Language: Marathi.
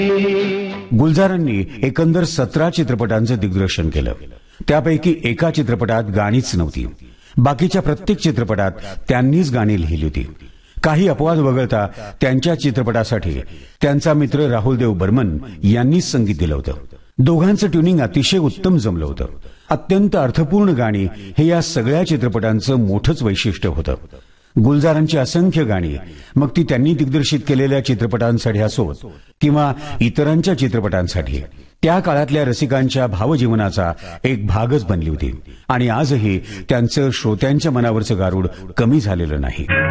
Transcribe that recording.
गुलजारांनी एकंदर 17 चित्रपटांचं दिग्दर्शन केलं. त्यापैकी एका चित्रपटात गाणीच नव्हती. बाकीच्या प्रत्येक चित्रपटात त्यांनीच गाणी लिहिली होती. काही अपवाद वगळता त्यांच्या चित्रपटासाठी त्यांचा मित्र राहुल देव बर्मन यांनीच संगीत दिलं होतं. दोघांचं ट्युनिंग अतिशय उत्तम जमलं होतं. अत्यंत अर्थपूर्ण गाणी हे या सगळ्या चित्रपटांचं मोठंच वैशिष्ट्य होतं. गुलजारांची असंख्य गाणी, मग ती त्यांनी दिग्दर्शित केलेल्या चित्रपटांसाठी असोत किंवा इतरांच्या चित्रपटांसाठी, त्या काळातल्या रसिकांच्या भावजीवनाचा एक भागच बनली होती. आणि आजही त्यांचं श्रोत्यांच्या मनावरचं गारूड कमी झालेलं नाही.